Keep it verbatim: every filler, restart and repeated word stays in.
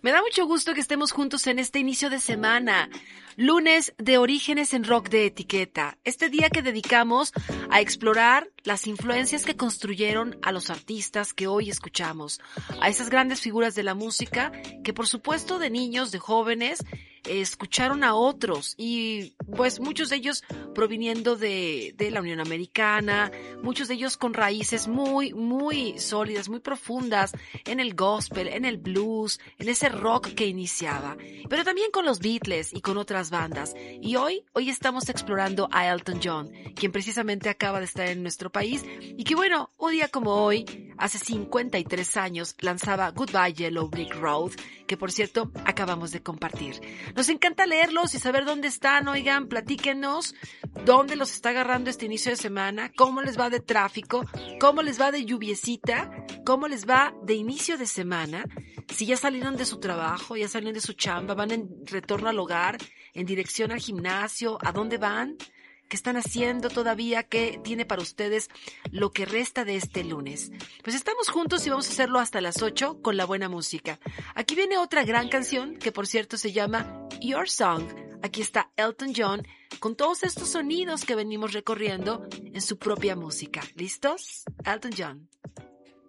Me da mucho gusto que estemos juntos en este inicio de semana, lunes de Orígenes en Rock de Etiqueta, este día que dedicamos a explorar las influencias que construyeron a los artistas que hoy escuchamos, a esas grandes figuras de la música que por supuesto de niños, de jóvenes, eh, escucharon a otros y pues muchos de ellos proviniendo de, de la Unión Americana, muchos de ellos con raíces muy, muy sólidas, muy profundas en el gospel, en el blues, en ese rock que iniciaba, pero también con los Beatles y con otras bandas. Y hoy, hoy estamos explorando a Elton John, quien precisamente acaba de estar en nuestro país y que bueno, un día como hoy, hace cincuenta y tres años, lanzaba Goodbye Yellow Brick Road, que por cierto, acabamos de compartir. Nos encanta leerlos y saber dónde están, oigan, platíquenos dónde los está agarrando este inicio de semana, cómo les va de tráfico, cómo les va de lluviecita, cómo les va de inicio de semana, si ya salieron de su trabajo, ya salieron de su chamba, van en retorno al hogar, en dirección al gimnasio, ¿a dónde van? ¿Qué están haciendo todavía? ¿Qué tiene para ustedes lo que resta de este lunes? Pues estamos juntos y vamos a hacerlo hasta las ocho con la buena música. Aquí viene otra gran canción que por cierto se llama Your Song. Aquí está Elton John con todos estos sonidos que venimos recorriendo en su propia música. ¿Listos? Elton John.